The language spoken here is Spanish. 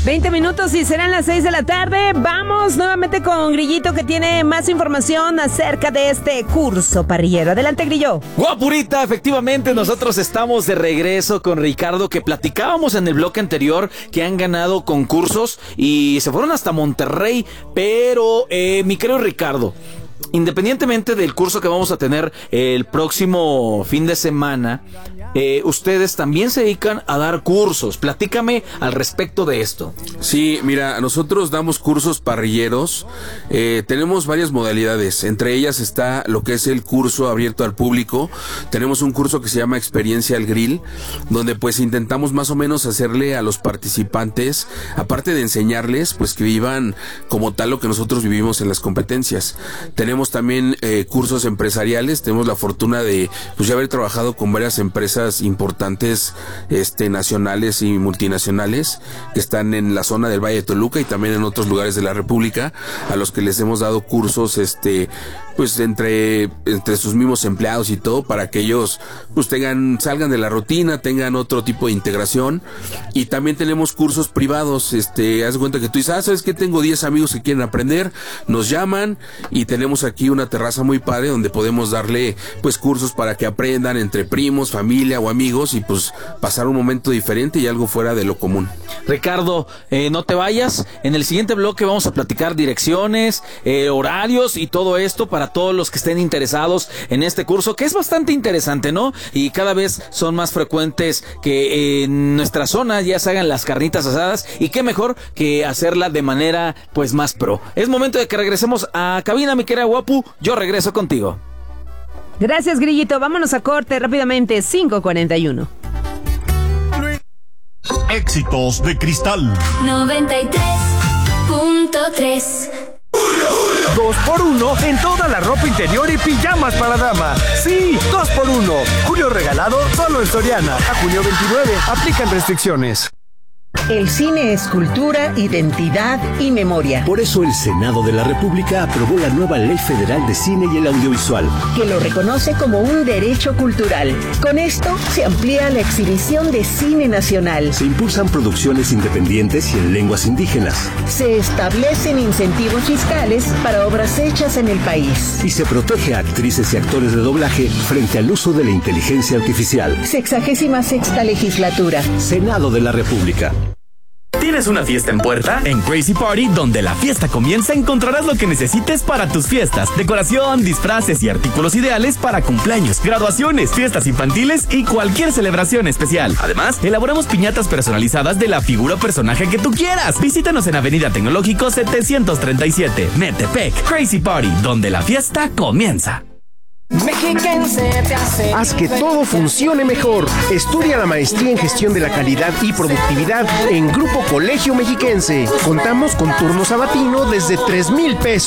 20 minutos y serán las 6 de la tarde. Vamos nuevamente con Grillito, que tiene más información acerca de este curso parrillero. Adelante, Grillo. Guapurita, efectivamente nosotros estamos de regreso con Ricardo, que platicábamos en el bloque anterior que han ganado concursos y se fueron hasta Monterrey. Pero, mi querido Ricardo, independientemente del curso que vamos a tener el próximo fin de semana, ustedes también se dedican a dar cursos. Platícame al respecto de esto. Sí, mira, nosotros damos cursos parrilleros. Tenemos varias modalidades. Entre ellas está lo que es el curso abierto al público. Tenemos un curso que se llama Experiencia al Grill, donde pues intentamos más o menos hacerle a los participantes, aparte de enseñarles, pues que vivan como tal lo que nosotros vivimos en las competencias. Tenemos también cursos empresariales. Tenemos la fortuna de pues ya haber trabajado con varias empresas importantes nacionales y multinacionales que están en la zona del Valle de Toluca y también en otros lugares de la República, a los que les hemos dado cursos pues entre sus mismos empleados y todo, para que ellos pues salgan de la rutina, tengan otro tipo de integración. Y también tenemos cursos privados. Haz de cuenta que tú dices, ¿sabes qué? Tengo 10 amigos que quieren aprender, nos llaman y tenemos aquí una terraza muy padre donde podemos darle pues cursos para que aprendan entre primos, familia o amigos, y pues pasar un momento diferente y algo fuera de lo común. Ricardo, no te vayas. En el siguiente bloque vamos a platicar direcciones, horarios y todo esto para todos los que estén interesados en este curso, que es bastante interesante, ¿no? Y cada vez son más frecuentes que en nuestra zona ya se hagan las carnitas asadas, y qué mejor que hacerla de manera pues más pro. Es momento de que regresemos a cabina, mi querida Guapu. Yo regreso contigo. Gracias, Grillito. Vámonos a corte rápidamente. 5:41. Éxitos de Cristal 93.3. 2x1 en toda la ropa interior y pijamas para dama. Sí, 2x1. Julio regalado solo en Soriana. A junio 29. Aplican restricciones. El cine es cultura, identidad y memoria. Por eso el Senado de la República aprobó la nueva Ley Federal de Cine y el Audiovisual, que lo reconoce como un derecho cultural. Con esto se amplía la exhibición de cine nacional. Se impulsan producciones independientes y en lenguas indígenas. Se establecen incentivos fiscales para obras hechas en el país. Y se protege a actrices y actores de doblaje frente al uso de la inteligencia artificial. 66ª legislatura. Senado de la República. ¿Tienes una fiesta en puerta? En Crazy Party, donde la fiesta comienza, encontrarás lo que necesites para tus fiestas: decoración, disfraces y artículos ideales para cumpleaños, graduaciones, fiestas infantiles y cualquier celebración especial. Además, elaboramos piñatas personalizadas de la figura o personaje que tú quieras. Visítanos en Avenida Tecnológico 737, Metepec. Crazy Party, donde la fiesta comienza. Haz que todo funcione mejor. Estudia la maestría en gestión de la calidad y productividad en Grupo Colegio Mexiquense. Contamos con turno sabatino desde 3,000 pesos.